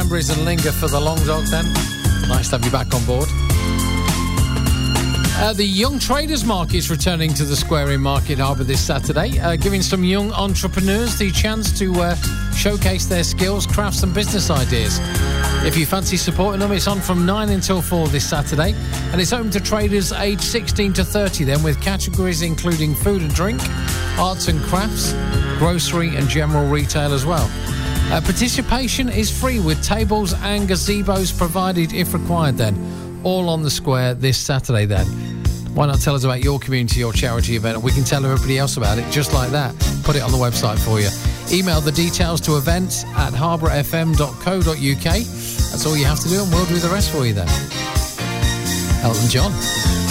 cranberries and linger for the long dog then. Nice to have you back on board. The Young Traders Market is returning to the Square in Market Harbour this Saturday, giving some young entrepreneurs the chance to showcase their skills, crafts and business ideas. If you fancy supporting them, it's on from 9 until 4 this Saturday, and it's open to traders aged 16 to 30 then, with categories including food and drink, arts and crafts, grocery and general retail as well. Participation is free with tables and gazebos provided if required then. All on the Square this Saturday then. Why not tell us about your community or charity event, and we can tell everybody else about it just like that. Put it on the website for you. Email the details to events@harbourfm.co.uk. That's all you have to do, and we'll do the rest for you then. Elton John.